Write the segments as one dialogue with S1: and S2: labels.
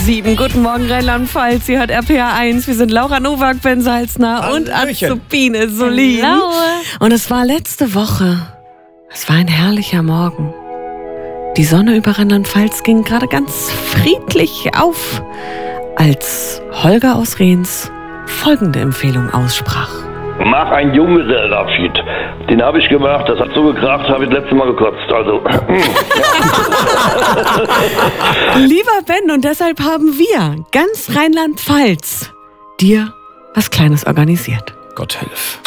S1: 7. Guten Morgen Rheinland-Pfalz, hier hat RPA 1. Wir sind Laura Nowak, Ben Salzner und Azubine Solin.
S2: Hallo.
S1: Und es war letzte Woche. Es war ein herrlicher Morgen. Die Sonne über Rheinland-Pfalz ging gerade ganz friedlich auf, als Holger aus Rehns folgende Empfehlung aussprach.
S3: Mach einen Junggesellenabschied. Den habe ich gemacht, das hat so gekracht, habe ich das letzte Mal gekotzt. Also,
S1: Lieber Ben, und deshalb haben wir, ganz Rheinland-Pfalz, dir was Kleines organisiert.
S4: Gott hilf.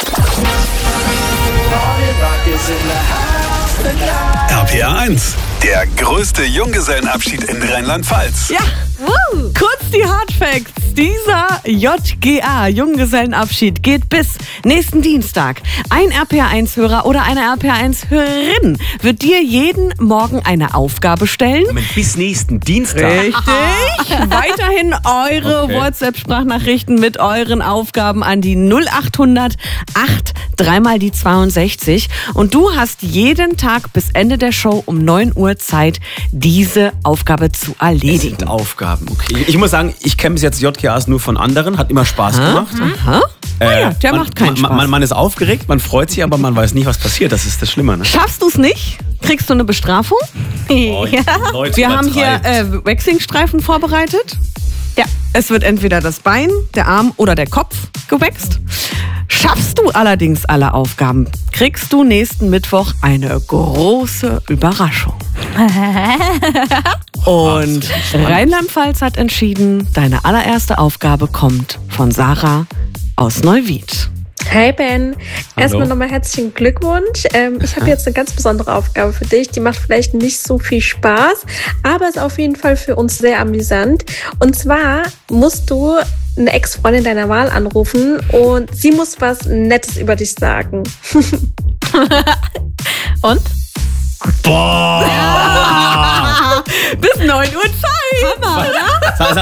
S5: RPA 1, der größte Junggesellenabschied in Rheinland-Pfalz.
S1: Ja, kurz die Hardfacts. Dieser JGA, Junggesellenabschied, geht bis nächsten Dienstag. Ein RPA1-Hörer oder eine RPA1-Hörerin wird dir jeden Morgen eine Aufgabe stellen.
S4: Moment, bis nächsten Dienstag.
S1: Richtig. Weiterhin eure WhatsApp-Sprachnachrichten mit euren Aufgaben an die 0800 8 3 mal die 62. Und du hast jeden Tag bis Ende der Show um 9 Uhr Zeit, diese Aufgabe zu erledigen.
S4: Aufgaben, okay. Ich muss sagen, ich kenne bis jetzt JGAs nur von anderen, hat immer Spaß gemacht.
S1: Aha. Ja, der macht keinen Spaß.
S4: Man ist aufgeregt, man freut sich, aber man weiß nicht, was passiert. Das ist das Schlimme. Ne?
S1: Schaffst du es nicht? Kriegst du eine Bestrafung?
S4: Leute,
S1: Wir haben hier Waxingstreifen vorbereitet. Ja, es wird entweder das Bein, der Arm oder der Kopf gewaxt. Schaffst du allerdings alle Aufgaben, kriegst du nächsten Mittwoch eine große Überraschung. Und Rheinland-Pfalz hat entschieden, deine allererste Aufgabe kommt von Sarah aus Neuwied.
S2: Hi Ben, erstmal nochmal herzlichen Glückwunsch. Ich habe jetzt eine ganz besondere Aufgabe für dich. Die macht vielleicht nicht so viel Spaß, aber ist auf jeden Fall für uns sehr amüsant. Und zwar musst du eine Ex-Freundin deiner Wahl anrufen und sie muss was Nettes über dich sagen.
S1: Und?
S4: Boah!
S1: Bis 9 Uhr Zeit.
S4: Hammer, oder?